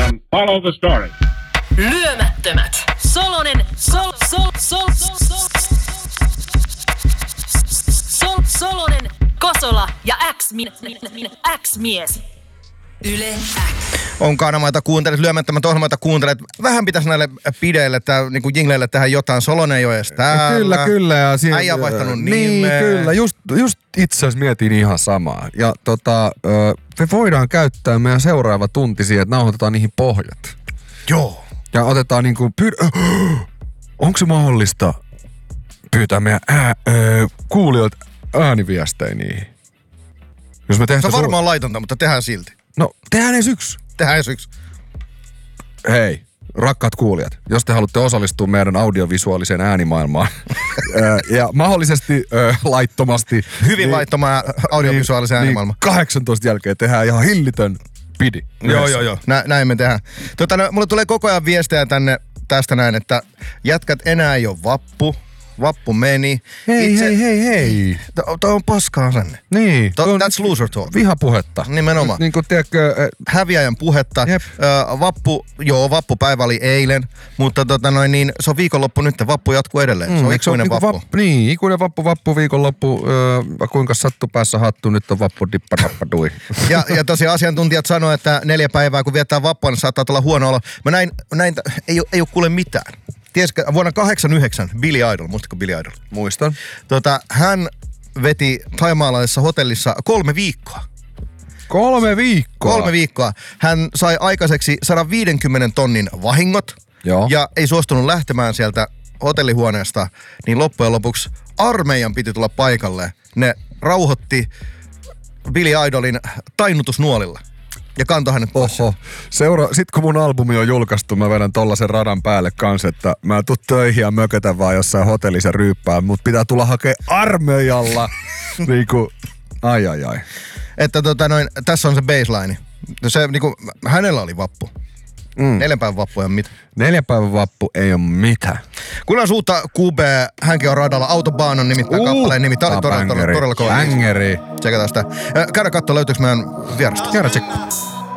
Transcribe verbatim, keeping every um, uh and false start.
and follow the story. Lyömättömät. Solonen, sol, sol, sol, sol, sol, sol, Solonen, Kosola ja X-mies. Yle X. On kanavaita kuuntelet, lyömättömät ohjelmaita kuuntelet. Vähän pitäisi näille pideille, tää, niin kuin jingleille tehdä jotain. Solonen jo edes täällä. Kyllä, kyllä. Ja siinä, äijä on vaihtanut niin, nimeä. kyllä. Just, just itse asiassa mietin ihan samaa. Ja tota, me voidaan käyttää meidän seuraava tunti siihen, että nauhoitetaan niihin pohjat. Joo. Ja otetaan niinku, pyyd- onko se mahdollista pyytää meidän ää, öö, kuulijoilta ääniviestejä niihin? Jos me Se on tehtäis varmaan laitonta, mutta tehdään silti. No, tehdään edes yksi. Tehdään edes yksi. Hei, rakkaat kuulijat, jos te haluatte osallistua meidän audiovisuaaliseen äänimaailmaan ja mahdollisesti ö, laittomasti. Hyvin niin, laittomaa audiovisuaalisen niin, äänimaailman. Niin kahdeksantoista jälkeen tehdään ihan hillitön pidi. Joo, joo, joo. Nä, näin me tehdään. Tota, no, mulle tulee koko ajan viestejä tänne tästä näin, että jätkät enää ei ole vappu. Vappu meni. Hei, Itse, hei, hei, hei. Toi on paskaa asenne. Niin. To, that's loser talk. Vihapuhetta. Nimenomaan. Niin kuin tiedätkö... Äh, Häviäjän puhetta. Jep. Äh, vappu, joo, vappupäivä oli eilen, mutta tota noin niin, se on viikonloppu nyt, vappu jatkuu edelleen. Se on ikuinen vappu. vappu. Niin, ikuinen vappu, vappu, viikonloppu, öö, kuinka sattu päässä hattu, nyt on vappu, dippa, rappa, dui. Ja, ja tosiaan asiantuntijat sanoo, että neljä päivää kun viettää vappua, niin saattaa olla huono olo. Mä näin, näin ei, ei ole kuule mitään. Tiesitkö, vuonna kahdeksankymmentäyhdeksän Billy Idol, muistatko Billy Idol? Muistan. Tota, hän veti thaimaalaisessa hotellissa kolme viikkoa. Kolme viikkoa? Kolme viikkoa. Hän sai aikaiseksi sata viisikymmentä tonnin vahingot. Joo. Ja ei suostunut lähtemään sieltä hotellihuoneesta, niin loppujen lopuksi armeijan piti tulla paikalle. Ne rauhoitti Billy Idolin tainnutusnuolilla ja kantoi hänet pois. Oho. Seura- Sitten kun mun albumi on julkaistu, mä vedän tollasen radan päälle kanssa, että mä tuun töihin ja mökötän vaan jossain hotellissa ryyppää, mut pitää tulla hakea armeijalla. Niinku, ai ai ai. Että tota noin, tässä on se baseline. Se niinku, hänellä oli vappu. Mm. Neljän päivän vappu ei ole mitään. Neljän päivän vappu ei ole mitään. Kuunnellaan uutta Q B, hänkin on radalla. Autobahn on nimittäin kappaleen nimi. Tää oli todella, todella, todella kova. Bängeri. Tsekataan sitä. Käydä katsoa, löytyykö meidän vierasta. Käydä tsekkaan.